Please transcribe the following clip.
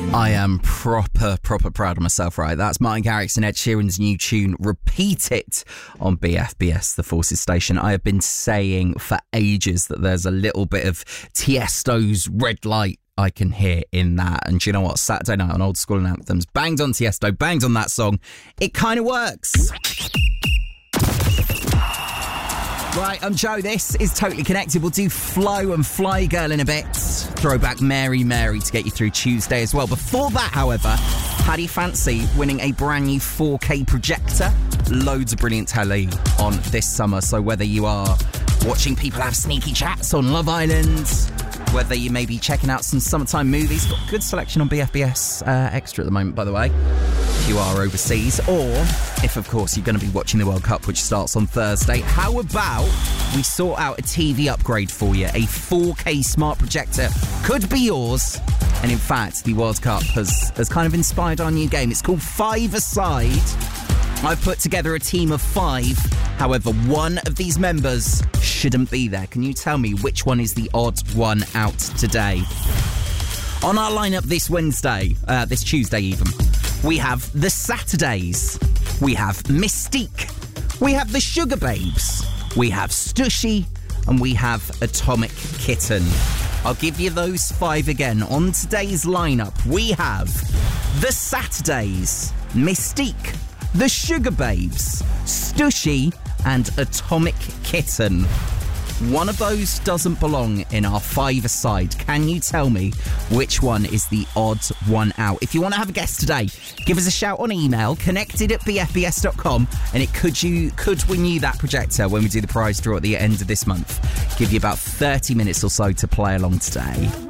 I am proper proud of myself, right? That's Martin Garrix and Ed Sheeran's new tune, Repeat It, on BFBS, the Forces station. I have been saying for ages that there's a little bit of Tiesto's Red Light I can hear in that. And do you know what? Saturday night on Old School Anthems, banged on Tiesto, banged on that song. It kind of works. Right, I'm Joe. This is Totally Connected. We'll do Flo and Fly Girl in a bit. Throwback Mary Mary to get you through Tuesday as well. Before that, however, how do you fancy winning a brand new 4K projector? Loads of brilliant telly on this summer. So whether you are watching people have sneaky chats on Love Island, whether you may be checking out some summertime movies, got a good selection on BFBS Extra at the moment, by the way, if you are overseas, or if, of course, you're going to be watching the World Cup, which starts on Thursday. How about we sort out a TV upgrade for you? A 4K smart projector could be yours. And in fact, the World Cup has kind of inspired our new game. It's called Five-A-Side. I've put together a team of 5. However, one of these members shouldn't be there. Can you tell me which one is the odd one out today? On our lineup this Wednesday, this Tuesday even, we have the Saturdays, we have Mystique, we have the Sugar Babes, we have Stushy, and we have Atomic Kitten. I'll give you those 5 again. On today's lineup, we have the Saturdays, Mystique, the Sugar Babes, Stushy, and Atomic Kitten. One of those doesn't belong in our 5-a-side. Can you tell me which one is the odd one out? If you want to have a guess today, give us a shout on email, connected@bfbs.com, and it could win you that projector when we do the prize draw at the end of this month. Give you about 30 minutes or so to play along today.